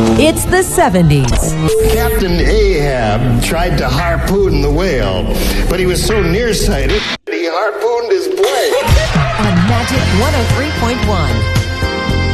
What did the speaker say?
It's the 70s. Captain Ahab tried to harpoon the whale, but he was so nearsighted, he harpooned his blade. On Magic 103.1.